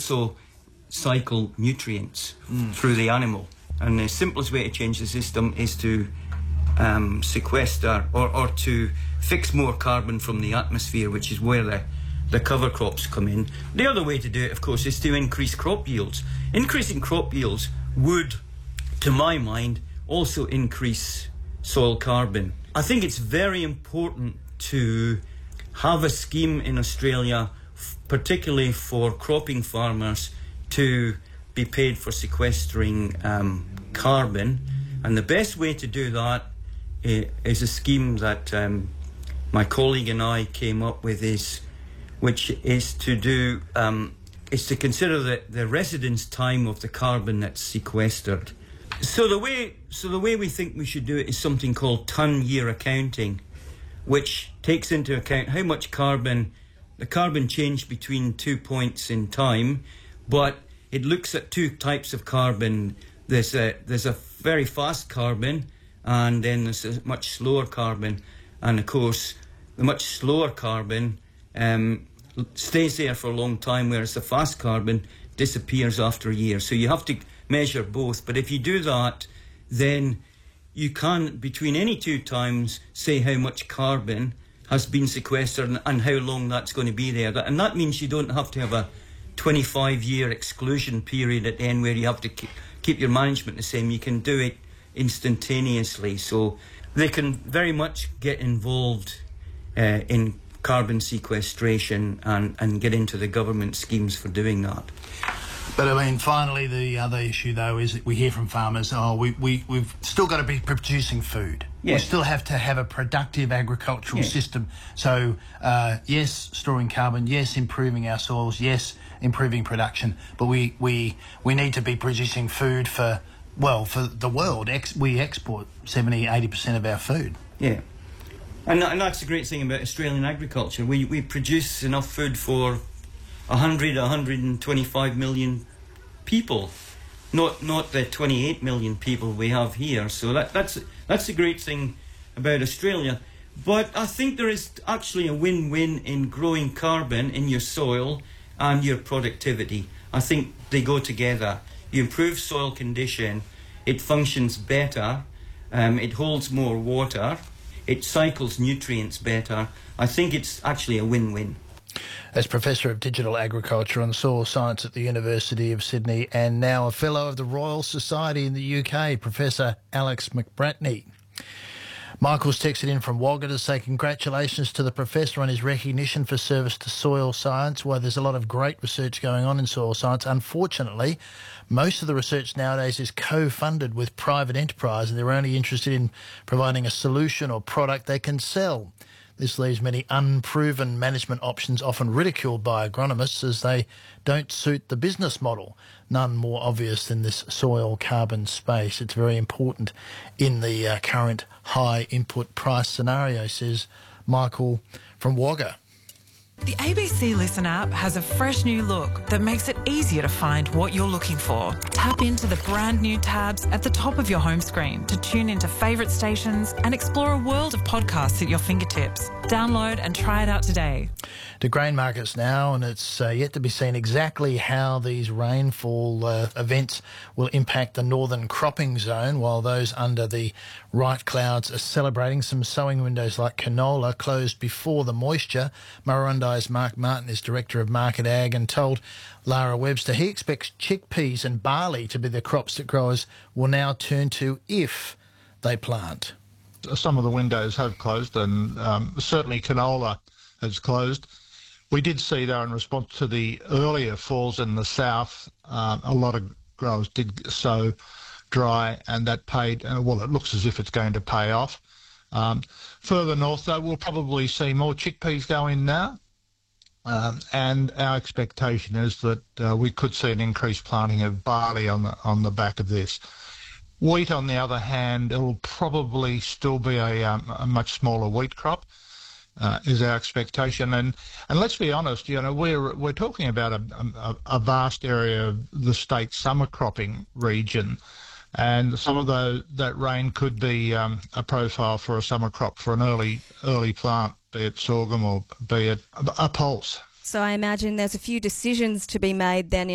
also cycle nutrients through the animal. And the simplest way to change the system is to sequester or to fix more carbon from the atmosphere, which is where the cover crops come in. The other way to do it, of course, is to increase crop yields. Increasing crop yields would, to my mind, also increase soil carbon. I think it's very important to have a scheme in Australia, particularly for cropping farmers, to be paid for sequestering carbon. And the best way to do that is a scheme that my colleague and I came up with, which is to consider the residence time of the carbon that's sequestered. So the way we think we should do it is something called ton-year accounting, which takes into account how much the carbon changed between 2 points in time, but it looks at two types of carbon. There's a very fast carbon, and then there's a much slower carbon. And of course, the much slower carbon stays there for a long time, whereas the fast carbon disappears after a year. So you have to measure both. But if you do that, then you can, between any two times, say how much carbon has been sequestered and how long that's going to be there. And that means you don't have to have a 25-year exclusion period at the end where you have to keep your management the same. You can do it instantaneously. So they can very much get involved in carbon sequestration and get into the government schemes for doing that. But I mean, finally, the other issue, though, is that we hear from farmers, we've still got to be producing food. Yes. We still have to have a productive agricultural system. So, yes, storing carbon, yes, improving our soils, yes, improving production, but we need to be producing food for the world. We export 70-80% of our food. Yeah. And that's the great thing about Australian agriculture. We produce enough food for 125 million people, not the 28 million people we have here. So that's the great thing about Australia. But I think there is actually a win-win in growing carbon in your soil and your productivity. I think they go together. You improve soil condition, it functions better, it holds more water, it cycles nutrients better. I think it's actually a win-win. As Professor of Digital Agriculture and Soil Science at the University of Sydney and now a Fellow of the Royal Society in the UK, Professor Alex McBratney. Michael's texted in from Wagga to say congratulations to the Professor on his recognition for service to soil science. Well, there's a lot of great research going on in soil science. Unfortunately, most of the research nowadays is co-funded with private enterprise and they're only interested in providing a solution or product they can sell. This leaves many unproven management options often ridiculed by agronomists as they don't suit the business model. None more obvious than this soil carbon space. It's very important in the current high input price scenario, says Michael from Wagga. The ABC Listen app has a fresh new look that makes it easier to find what you're looking for. Tap into the brand new tabs at the top of your home screen to tune into favourite stations and explore a world of podcasts at your fingertips. Download and try it out today. To grain markets now, and it's yet to be seen exactly how these rainfall events will impact the northern cropping zone, while those under the right clouds are celebrating. Some sowing windows like canola closed before the moisture. Murrundi's Mark Martin is Director of Market Ag and told Lara Webster he expects chickpeas and barley to be the crops that growers will now turn to if they plant. Some of the windows have closed and certainly canola has closed. We did see, though, in response to the earlier falls in the south, a lot of growers did sow dry and that paid, it looks as if it's going to pay off. Further north, though, we'll probably see more chickpeas go in now. And our expectation is that we could see an increased planting of barley on the back of this. Wheat, on the other hand, it will probably still be a much smaller wheat crop, is our expectation. And let's be honest, we're talking about a vast area of the state's summer cropping region, and some of that rain could be a profile for a summer crop for an early plant, be it sorghum or be it a pulse. So I imagine there's a few decisions to be made then